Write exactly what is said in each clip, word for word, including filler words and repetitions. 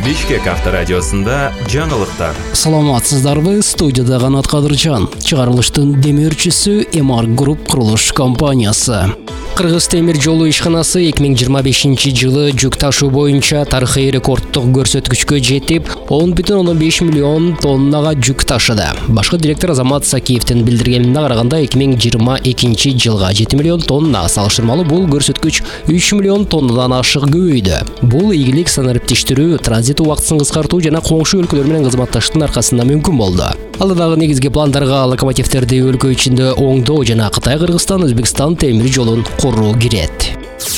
Бишкек авторадиосында жаңылыктар. Саламатсыздарбы, студияда Канат Кадыржан. Чыгарылыштын демирчүсү Эмар Груп курулуш компаниясы. Кыргыз темир жолу ишканасы эки миң жыйырма бешинчи жылы жүк ташуу боюнча тарыхый рекордтук көрсөткүчкө жетип, он бүтүн ондон беш миллион тоннага жүк ташыды. Башкы директор Азамат Сакиевдин билдиргенине караганда эки миң жыйырма экинчи жылга жети миллион тонна, салыштырмалуу бул көрсөткүч үч миллион тоннадан ашык көбөйдү. Бул ийгилик санариптештирүү, транзит убактысын кыскартуу жана коңшу өлкөлөр менен кызматташтыктын аркасында мүмкүн болду. Ал дагы негизги пландарга локомотивдерди өлкө ичинде оңдоо жана Кытай, Кыргызстан, Өзбекстан темир жолун куруу кирет.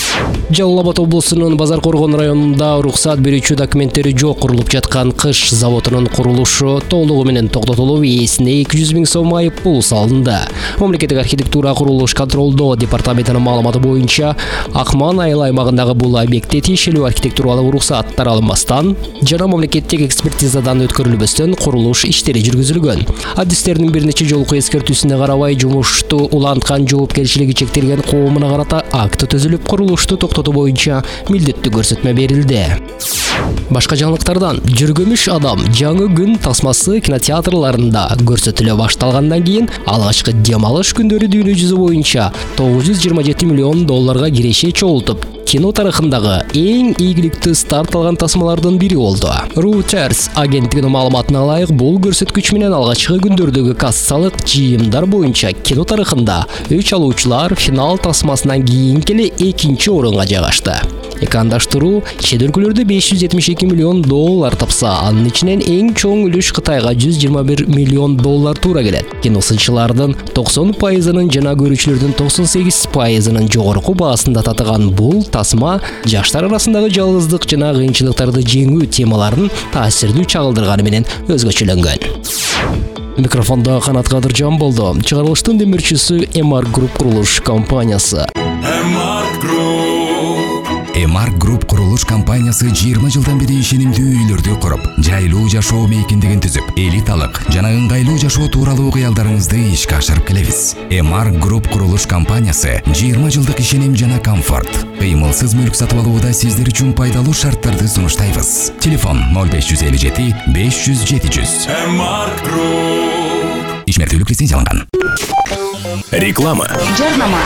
Жалал Абад облусунун Базар Коргон районунда уруксат берүүчү документтери жок курулуп жаткан кыш заводунун курулушу толугу менен токтотулуп, ээсине эки жүз миң сом айыппул салынды. Мамлекеттик архитектура курулуш контролдоо департаментинин маалыматы боюнча, Акман айыл аймагындагы бул объектте тиешелүү архитектуралык уруксаттар алынбастан жана мамлекеттик экспертизадан өткөрүлбөстөн курулуш иштери жүргүзүлгөн. Адистердин бир нече жолку эскертүүсүнө карабай, жумушту уланткан жоопкерчилиги чектелген коомуна карата акт түзүлүп, курулушту токтотуу боюнча милдеттүү көрсөтмө берилди. Башка жаңылыктардан: Жүргөмүш адам жаңы күн тасмасы кинотеатрларында көрсөтүлө башталгандан кийин алгачкы дем алыш күндөрү дүйнө жүзү боюнча тогуз жүз жыйырма жети миллион долларга киреше чогултуп, кино тарыхындагы эң ийгиликтүү старт алган тасмалардын бири болду. Reuters агенттигинин маалыматына ылайык, бул көрсөткүч менен алгачкы күндөрдөгү кассалык жыйымдар боюнча кино тарыхында өч алуучулар финал тасмасынан кийин келе экинчи орунга жайгашты. Экрандаштыруу чет өлкөлөрдө беш жүз жетимиш эки миллион доллар тапса, анын ичинен эң чоң үлүш Кытайга жүз жыйырма бир миллион доллар туура келет. Киносынчылардын токсон пайызынын жана көрүүчүлөрдүн токсон сегиз пайызынын жогорку баасында татыган бул тасма жаштар арасындагы жалгыздык жана кыйынчылыктарды жеңүү темаларын таасирдүү чагылдырганы менен өзгөчөлөнгөн. Микрофонда Канат Кадыржан болду. Чыгарылыштын демирчүсү Эмар Груп курулуш компаниясы. Эмар Груп. Эмар Груп курулуш компаниясы жыйырма жылдан бери ишенимдүү үйлөрдү куруп, жайлуу жашоо мейкиндигин түзүп, элиталык жана ыңгайлуу жашоо тууралуу кыялдарыңызды ишке ашырып келебиз. Эмар Груп курулуш компаниясы жыйырма жылдык ишеним жана комфорт, кыймылсыз мүлк сатып алууда сиздер үчүн пайдалуу шарттарды сунуштайбыз. Телефон ноль беш жүз элүү жети беш жүз жети жүз. Эмар Груп. Ишмердүүлүк лицензияланган. Реклама. Жарнама.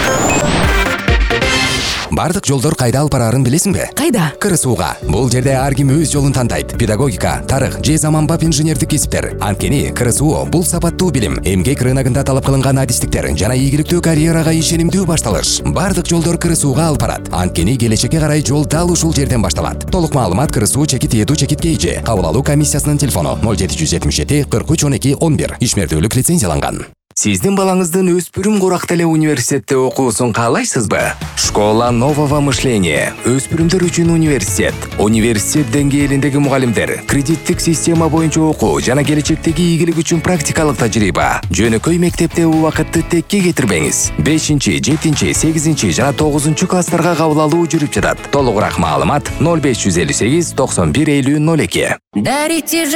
Бардык жолдор кайда алып бараарын билесиңби? Кайда? Кыры сууга. Бул жерде ар ким өз жолун тандайт. Педагогика, тарых же заманбап инженердик кесиптер. Анткени Кыры суу бул сапаттуу билим, эмгек рыногунда талап кылынган адистиктер жана ийгиликтүү карьерага ишенимдүү башталыш. Бардык жолдор Кыры сууга алып барат. Анткени келечекке карай жол дал ушул жерден башталат. Толук маалымат Кыры суу чекит этүү чекит кейжи. Кабыл алуу комиссиясынын телефону ноль жети жүз жетимиш жети кырк үч он эки он бир. Ишмердүүлүк лицензияланган. Сиздин балаңыздын өспүрүм курак эле университетте окуусун каалайсызбы? Школа нового мышления. Өспүрүмдөр үчүн университет. Университет деңгээлиндеги мугалимдер, кредиттик система боюнча окуу жана келечектеги ийгилик үчүн практикалык тажрыйба. Жөнөкөй мектепте убакытты текке кетирбеңиз. бешинчи, жетинчи, сегизинчи жана тогузунчу класстарга кабыл алуу жүрүп жатат. Толугураак маалымат ноль беш жүз элүү сегиз токсон бир элүү ноль эки.